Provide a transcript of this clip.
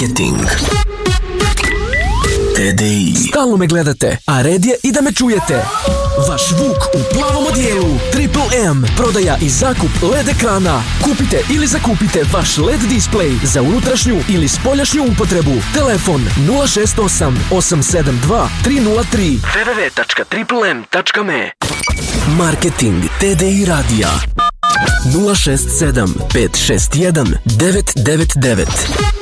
Marketing. TDI. Stalno me gledate, a red je i da me čujete. Vaš Vuk u plavom odijelu. Triple M. Prodaja i zakup LED ekrana. Kupite ili zakupite vaš LED display za unutrašnju ili spoljašnju upotrebu. Telefon 068 872 303. www.triplem.me. Marketing TDI radija 067 561 999.